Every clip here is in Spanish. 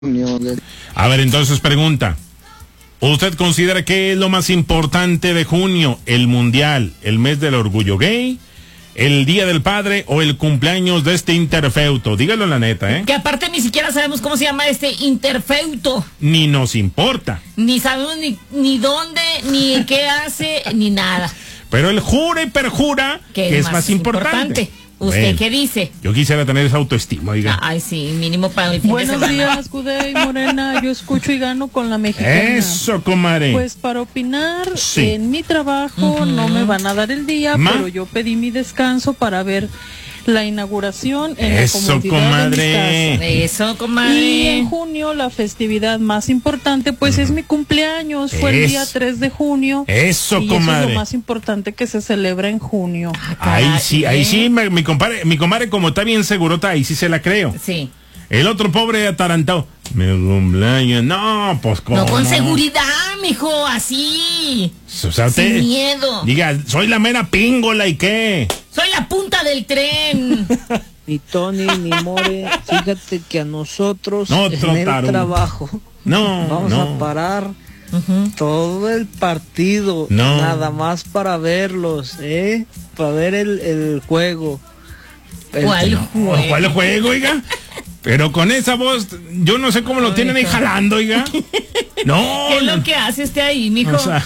A ver, entonces pregunta. ¿Usted considera que es lo más importante de junio? ¿El mundial, el mes del orgullo gay, el día del padre o el cumpleaños de este interfeuto? Dígalo la neta, ¿eh? Que aparte ni siquiera sabemos cómo se llama este interfeuto. Ni nos importa. Ni sabemos ni dónde, ni qué hace, ni nada. Pero él jura y perjura que es más importante. ¿Usted bueno, qué dice? Yo quisiera tener esa autoestima, oiga. Ay, sí, mínimo para el fin Buenos de semana. días, Gudey Morena. Yo escucho y gano con la mexicana. Eso, comadre. Pues para opinar, sí. En mi trabajo no me van a dar el día, pero yo pedí mi descanso para ver la inauguración en eso, la comodidad comadre. de mi casa. Eso, comadre. Y en junio la festividad más importante pues es mi cumpleaños, fue el día 3 de junio. Eso, y comadre. Eso es lo más importante que se celebra en junio. Ahí sí, mi comadre como está bien segurota, ahí sí se la creo. Sí. El otro pobre atarantado. Mi cumpleaños, no, pues ¿cómo? No, con seguridad, mijo, así. O sea, usted, sin miedo. Diga, soy la mera píngola y qué. Soy la punta del tren. Ni Tony ni More, fíjate que a nosotros no, en el trabajo vamos a parar todo el partido, nada más para verlos, para ver el juego. ¿Cuál juego? ¿Cuál juego, oiga? Pero con esa voz, yo no sé cómo lo tienen ahí jalando, oiga. No. ¿Qué es lo que hace usted ahí, mijo? O sea.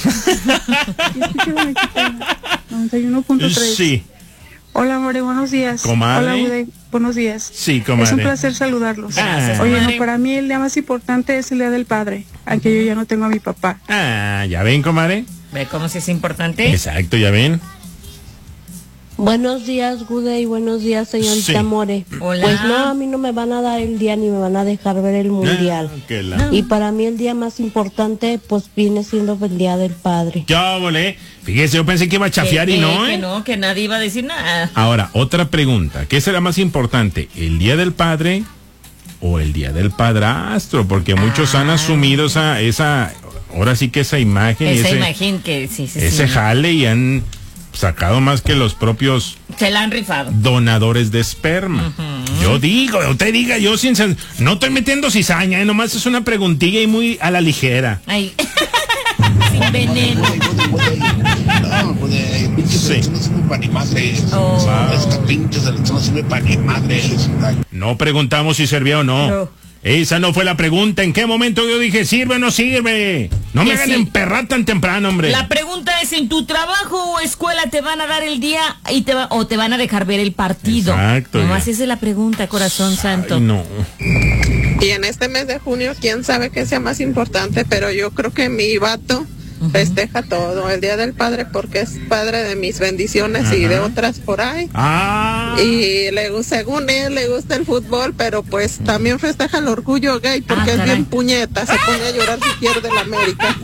91.3. Sí. Hola, More, buenos días. Comadre. Hola, Uday, buenos días. Sí, comadre. Es un placer saludarlos. Gracias, Oye, comadre. no, para mí el día más importante es el Día del Padre, aunque yo ya no tengo a mi papá. Ah, ¿ya ven, comadre? ¿Ve cómo si es importante? Exacto, ¿ya ven? Buenos días, Gudey, buenos días, señorita More. Hola. Pues no, a mí no me van a dar el día ni me van a dejar ver el mundial. Y para mí el día más importante, pues viene siendo el Día del Padre. Ya, volé. Fíjese, yo pensé que iba a chafiar y no, Que no, que nadie iba a decir nada. Ahora, otra pregunta. ¿Qué será más importante, el Día del Padre o el Día del Padrastro? Porque muchos han asumido esa ahora sí que esa imagen. Esa imagen que sí. Ese jale y han sacado más que los propios se la han rifado donadores de esperma. Yo digo, usted diga, yo no estoy metiendo cizaña, nomás es una preguntilla y muy a la ligera. Ay. Sin veneno. No, sí. No sirve para ni madre. Esta pinche selección no sirve para ni madre. No preguntamos si servía o no. Esa no fue la pregunta. ¿En qué momento yo dije sirve o no sirve? No me hagan emperrar tan temprano, hombre. La pregunta es, ¿en tu trabajo o escuela te van a dar el día y o te van a dejar ver el partido? Exacto. Nomás esa es la pregunta, corazón santo. No. Y en este mes de junio, quién sabe qué sea más importante, pero yo creo que mi vato festeja todo, el Día del Padre, porque es padre de mis bendiciones y de otras por ahí. Y según él le gusta el fútbol, pero pues también festeja el orgullo gay porque es bien puñeta, se pone a llorar si pierde la América.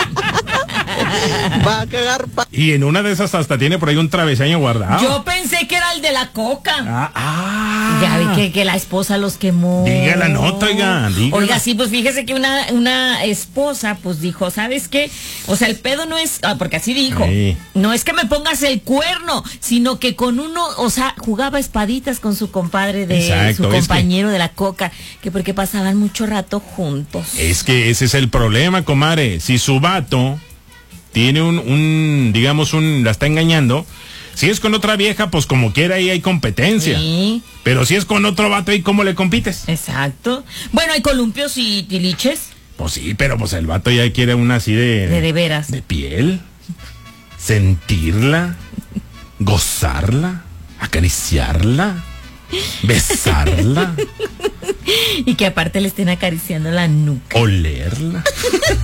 Va a cagar y en una de esas hasta tiene por ahí un travesaño guardado. Yo pensé que era el de la coca. Ya vi que la esposa los quemó. Diga la nota, oiga. Oiga, sí, pues fíjese que una esposa pues dijo, ¿sabes qué? O sea, el pedo no es, porque así dijo, no es que me pongas el cuerno, sino que con uno, o sea, jugaba espaditas con su compadre su compañero de la coca, que porque pasaban mucho rato juntos. Es que ese es el problema, comadre. Si su vato tiene la está engañando. Si es con otra vieja, pues como quiera ahí hay competencia. Sí. Pero si es con otro vato, ¿y cómo le compites? Exacto. Bueno, hay columpios y tiliches. Pues sí, pero pues el vato ya quiere una así de veras. De piel. Sentirla. Gozarla. Acariciarla. Besarla. Y que aparte le estén acariciando la nuca. Olerla.